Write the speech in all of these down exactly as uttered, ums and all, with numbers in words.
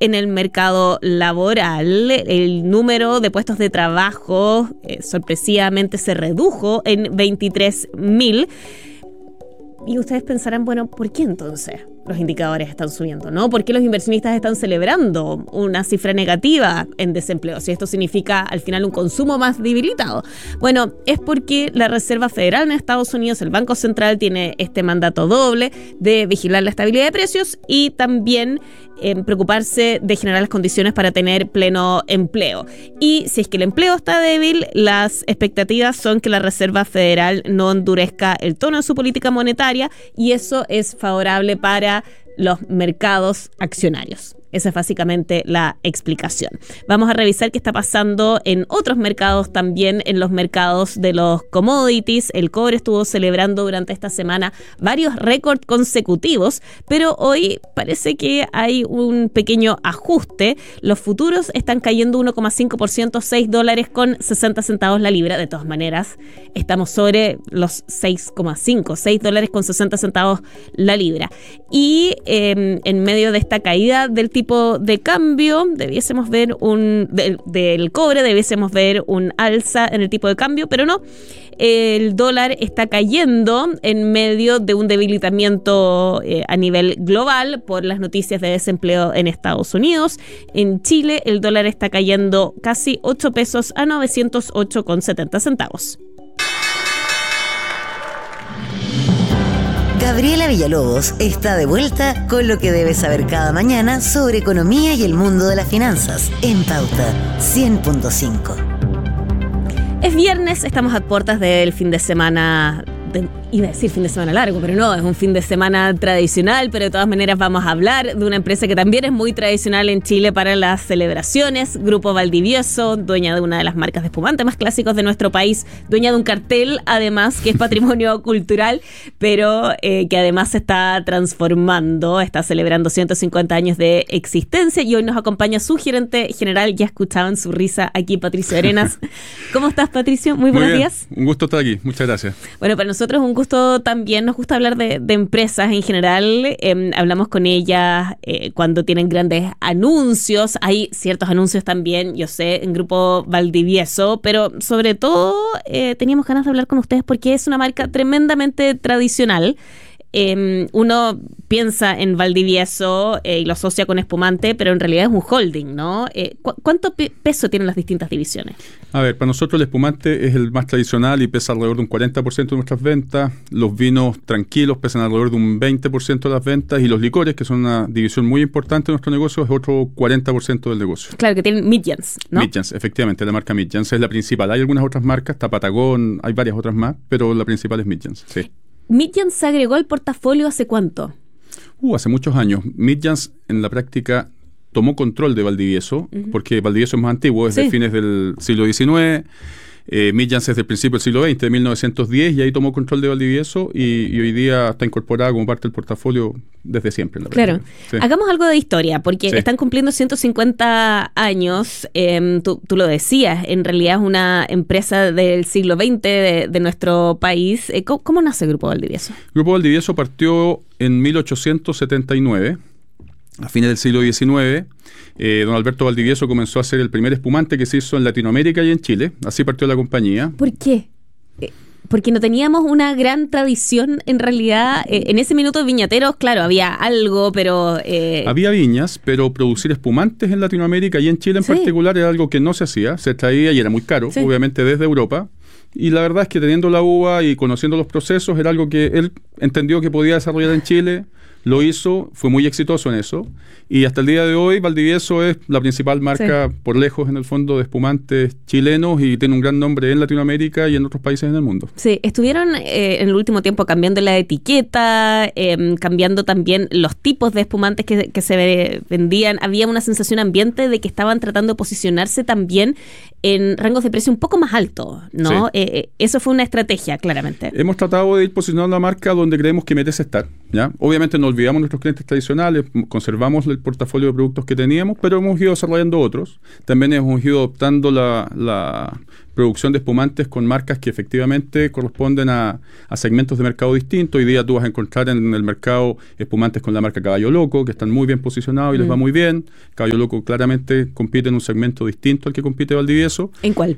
en el mercado laboral. El número de puestos de trabajo eh, sorpresivamente se redujo en veintitrés mil. Y ustedes pensarán, bueno, ¿por qué entonces los indicadores están subiendo, ¿no? ¿Por qué los inversionistas están celebrando una cifra negativa en desempleo? Si esto significa al final un consumo más debilitado. Bueno, es porque la Reserva Federal en Estados Unidos, el Banco Central, tiene este mandato doble de vigilar la estabilidad de precios y también eh, preocuparse de generar las condiciones para tener pleno empleo. Y si es que el empleo está débil, las expectativas son que la Reserva Federal no endurezca el tono de su política monetaria y eso es favorable para los mercados accionarios. Esa es básicamente la explicación. Vamos a revisar qué está pasando en otros mercados también, en los mercados de los commodities. El cobre estuvo celebrando durante esta semana varios récords consecutivos, pero hoy parece que hay un pequeño ajuste. Los futuros están cayendo uno coma cinco por ciento, seis dólares con sesenta centavos la libra. De todas maneras, estamos sobre los seis coma cinco, seis dólares con sesenta centavos la libra. Y eh, en medio de esta caída del tipo de cambio, debiésemos ver un del, del cobre, debiésemos ver un alza en el tipo de cambio, pero no. El dólar está cayendo en medio de un debilitamiento eh, a nivel global por las noticias de desempleo en Estados Unidos. En Chile, el dólar está cayendo casi ocho pesos a novecientos ocho con setenta centavos. Gabriela Villalobos está de vuelta con lo que debes saber cada mañana sobre economía y el mundo de las finanzas en Pauta cien punto cinco. Es viernes, estamos a puertas del fin de semana, de, iba a decir fin de semana largo, pero no, es un fin de semana tradicional, pero de todas maneras vamos a hablar de una empresa que también es muy tradicional en Chile para las celebraciones, Grupo Valdivieso, dueña de una de las marcas de espumante más clásicos de nuestro país, dueña de un cartel además que es patrimonio cultural, pero eh, que además se está transformando, está celebrando ciento cincuenta años de existencia y hoy nos acompaña su gerente general, ya escuchaban su risa aquí, Patricio Arenas. ¿Cómo estás, Patricio? Muy buenos Muy bien. días. Un gusto estar aquí, muchas gracias. Bueno, para nosotros un gusto también, nos gusta hablar de, de empresas en general, eh, hablamos con ellas eh, cuando tienen grandes anuncios, hay ciertos anuncios también, yo sé, en Grupo Valdivieso, pero sobre todo eh, teníamos ganas de hablar con ustedes porque es una marca tremendamente tradicional. Eh, uno piensa en Valdivieso eh, y lo asocia con espumante, pero en realidad es un holding, ¿no? Eh, ¿cu- ¿Cuánto pe- peso tienen las distintas divisiones? A ver, para nosotros el espumante es el más tradicional y pesa alrededor de un cuarenta por ciento de nuestras ventas. Los vinos tranquilos pesan alrededor de un veinte por ciento de las ventas y los licores, que son una división muy importante de nuestro negocio, es otro cuarenta por ciento del negocio. Claro, que tienen Midjans, ¿no? Midjans, efectivamente, la marca Midjans es la principal. Hay algunas otras marcas, está Patagón, hay varias otras más, pero la principal es Midjans, sí. Midjans se agregó al portafolio ¿hace cuánto? Uh, hace muchos años. Midjans en la práctica tomó control de Valdivieso, uh-huh. porque Valdivieso es más antiguo, es sí. de fines del siglo diecinueve. Eh, Midjans es del principio del siglo veinte, de mil novecientos diez, y ahí tomó control de Valdivieso y, y hoy día está incorporada como parte del portafolio desde siempre. La claro. Sí. Hagamos algo de historia, porque sí. están cumpliendo ciento cincuenta años. Eh, tú, tú lo decías, en realidad es una empresa del siglo veinte de, de nuestro país. Eh, ¿cómo, ¿Cómo nace Grupo Valdivieso? Grupo Valdivieso partió en mil ochocientos setenta y nueve. A fines del siglo diecinueve, eh, don Alberto Valdivieso comenzó a hacer el primer espumante que se hizo en Latinoamérica y en Chile. Así partió la compañía. ¿Por qué? Eh, porque no teníamos una gran tradición en realidad. Eh, en ese minuto viñateros, claro, había algo, pero... Eh... Había viñas, pero producir espumantes en Latinoamérica y en Chile en sí. particular era algo que no se hacía. Se traía y era muy caro, sí. obviamente desde Europa. Y la verdad es que teniendo la uva y conociendo los procesos, era algo que él entendió que podía desarrollar en Chile. Lo hizo, fue muy exitoso en eso y hasta el día de hoy Valdivieso es la principal marca sí. por lejos en el fondo de espumantes chilenos y tiene un gran nombre en Latinoamérica y en otros países en el mundo. Sí, estuvieron eh, en el último tiempo cambiando la etiqueta, eh, cambiando también los tipos de espumantes que, que se vendían. Había una sensación ambiente de que estaban tratando de posicionarse también en rangos de precio un poco más altos, ¿no? Sí. Eh, eso fue una estrategia, claramente. Hemos tratado de ir posicionando la marca donde creemos que merece estar, ¿ya? Obviamente no olvidamos nuestros clientes tradicionales, conservamos el portafolio de productos que teníamos, pero hemos ido desarrollando otros. También hemos ido adoptando la, la producción de espumantes con marcas que efectivamente corresponden a, a segmentos de mercado distintos. Hoy día tú vas a encontrar en el mercado espumantes con la marca Caballo Loco, que están muy bien posicionados y mm. les va muy bien. Caballo Loco claramente compite en un segmento distinto al que compite Valdivieso. ¿En cuál?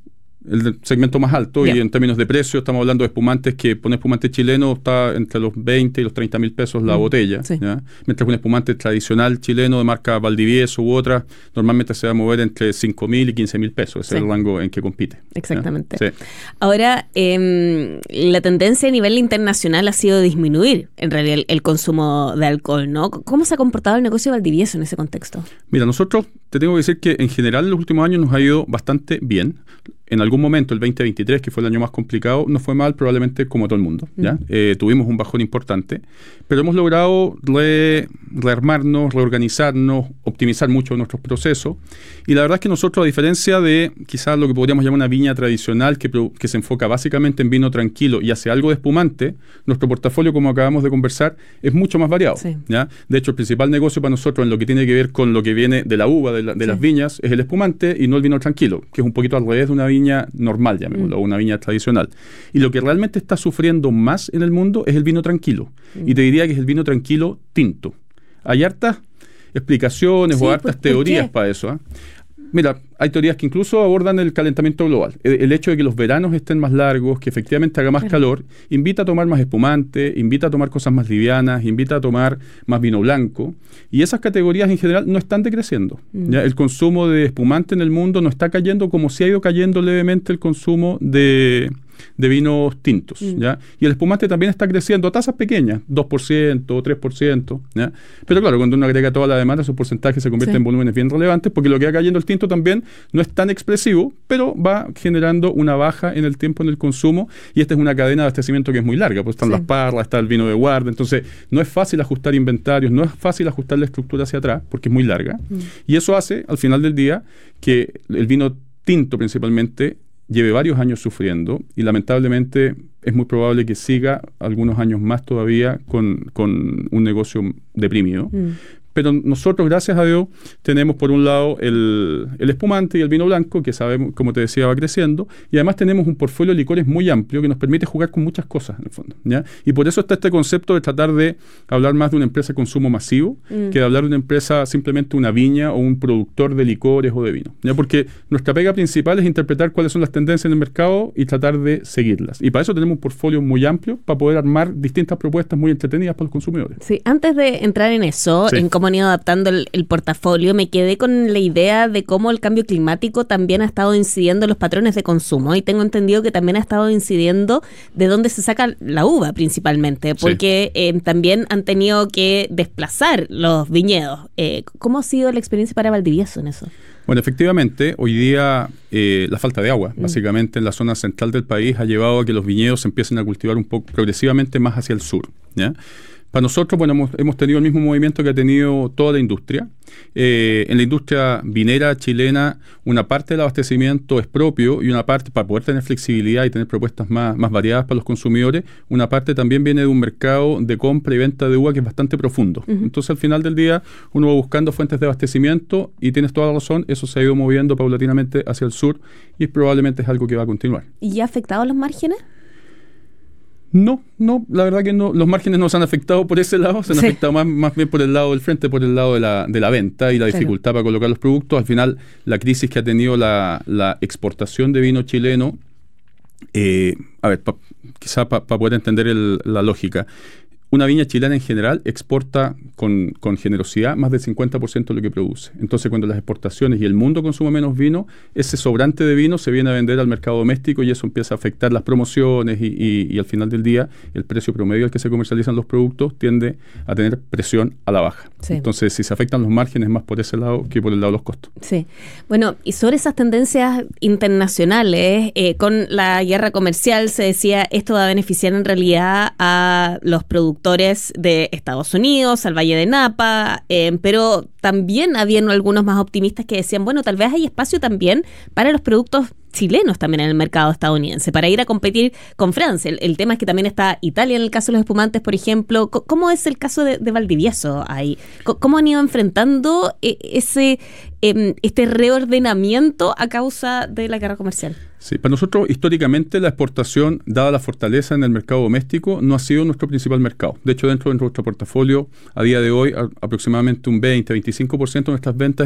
El segmento más alto. Bien. Y en términos de precio estamos hablando de espumantes que un espumante chileno está entre los veinte y los treinta mil pesos la mm, botella, sí. ¿ya? Mientras que un espumante tradicional chileno de marca Valdivieso u otra normalmente se va a mover entre cinco mil y quince mil pesos. Ese sí. es el rango en que compite. Exactamente. Sí. Ahora, eh, la tendencia a nivel internacional ha sido disminuir en realidad el, el consumo de alcohol, ¿no? ¿Cómo se ha comportado el negocio de Valdivieso en ese contexto? Mira, nosotros te tengo que decir que en general en los últimos años nos ha ido bastante bien. En algún momento, el veinte veintitrés, que fue el año más complicado, nos fue mal probablemente como todo el mundo. ¿ya? Mm. Eh, tuvimos un bajón importante, pero hemos logrado re, rearmarnos, reorganizarnos, optimizar mucho nuestros procesos. Y la verdad es que nosotros, a diferencia de quizás lo que podríamos llamar una viña tradicional que, que se enfoca básicamente en vino tranquilo y hace algo de espumante, nuestro portafolio, como acabamos de conversar, es mucho más variado. Sí. ¿ya? De hecho, el principal negocio para nosotros en lo que tiene que ver con lo que viene de la uva, de, la, de sí. las viñas, es el espumante y no el vino tranquilo, que es un poquito al revés de una viña viña normal, llamémoslo, mm. una viña tradicional. Y lo que realmente está sufriendo más en el mundo es el vino tranquilo. Mm. Y te diría que es el vino tranquilo tinto. Hay hartas explicaciones sí, o hartas pues, teorías para eso. ¿eh? Mira, hay teorías que incluso abordan el calentamiento global. El, el hecho de que los veranos estén más largos, que efectivamente haga más claro. calor, invita a tomar más espumante, invita a tomar cosas más livianas, invita a tomar más vino blanco. Y esas categorías en general no están decreciendo. Mm. ¿ya? El consumo de espumante en el mundo no está cayendo como si ha ido cayendo levemente el consumo de... de vinos tintos, mm. ¿ya? Y el espumante también está creciendo a tasas pequeñas, dos por ciento, tres por ciento, ¿ya? Pero claro, cuando uno agrega toda la demanda, esos porcentajes se convierten sí. en volúmenes bien relevantes, porque lo que va cayendo el tinto también no es tan expresivo, pero va generando una baja en el tiempo en el consumo, y esta es una cadena de abastecimiento que es muy larga, pues están sí. las parras, está el vino de guarda, entonces no es fácil ajustar inventarios, no es fácil ajustar la estructura hacia atrás, porque es muy larga, mm. y eso hace, al final del día, que el vino tinto principalmente lleve varios años sufriendo y lamentablemente es muy probable que siga algunos años más todavía con, con un negocio deprimido. Mm. Pero nosotros, gracias a Dios, tenemos por un lado el, el espumante y el vino blanco, que sabemos, como te decía, va creciendo, y además tenemos un portfolio de licores muy amplio que nos permite jugar con muchas cosas, en el fondo, ¿ya? Y por eso está este concepto de tratar de hablar más de una empresa de consumo masivo mm. que de hablar de una empresa simplemente una viña o un productor de licores o de vino, ¿ya? Porque nuestra pega principal es interpretar cuáles son las tendencias en el mercado y tratar de seguirlas. Y para eso tenemos un portfolio muy amplio para poder armar distintas propuestas muy entretenidas para los consumidores. Sí, antes de entrar en eso, sí. en cómo han ido adaptando el, el portafolio, me quedé con la idea de cómo el cambio climático también ha estado incidiendo en los patrones de consumo, y tengo entendido que también ha estado incidiendo de dónde se saca la uva principalmente, porque sí. eh, también han tenido que desplazar los viñedos. Eh, ¿Cómo ha sido la experiencia para Valdivieso en eso? Bueno, efectivamente, hoy día eh, la falta de agua, mm. básicamente en la zona central del país, ha llevado a que los viñedos se empiecen a cultivar un poco progresivamente más hacia el sur, ¿ya? Para nosotros, bueno, hemos, hemos tenido el mismo movimiento que ha tenido toda la industria. Eh, en la industria vinera chilena, una parte del abastecimiento es propio y una parte, para poder tener flexibilidad y tener propuestas más, más variadas para los consumidores, una parte también viene de un mercado de compra y venta de uva que es bastante profundo. Uh-huh. Entonces, al final del día, uno va buscando fuentes de abastecimiento y tienes toda la razón, eso se ha ido moviendo paulatinamente hacia el sur y probablemente es algo que va a continuar. ¿Y ha afectado los márgenes? No, no, la verdad que no. Los márgenes no se han afectado por ese lado, se han sí. afectado más, más bien por el lado del frente, por el lado de la, de la venta y la dificultad claro. para colocar los productos. Al final, la crisis que ha tenido la, la exportación de vino chileno, eh, a ver, pa, quizá para pa poder entender el, la lógica. Una viña chilena en general exporta con, con generosidad más del cincuenta por ciento de lo que produce. Entonces, cuando las exportaciones y el mundo consume menos vino, ese sobrante de vino se viene a vender al mercado doméstico y eso empieza a afectar las promociones y, y, y al final del día el precio promedio al que se comercializan los productos tiende a tener presión a la baja. Sí. Entonces, si se afectan los márgenes más por ese lado que por el lado de los costos. Sí. Bueno, y sobre esas tendencias internacionales, eh, con la guerra comercial se decía esto va a beneficiar en realidad a los productores de Estados Unidos, al Valle de Napa, eh, pero también habían algunos más optimistas que decían, bueno, tal vez hay espacio también para los productos chilenos también en el mercado estadounidense para ir a competir con Francia. El, el tema es que también está Italia en el caso de los espumantes, por ejemplo. ¿Cómo es el caso de, de Valdivieso ahí? ¿Cómo han ido enfrentando ese eh, este reordenamiento a causa de la guerra comercial? Sí, para nosotros históricamente la exportación, dada la fortaleza en el mercado doméstico, no ha sido nuestro principal mercado. De hecho, dentro de nuestro portafolio, a día de hoy, a, aproximadamente un veinte a veinticinco por ciento de nuestras ventas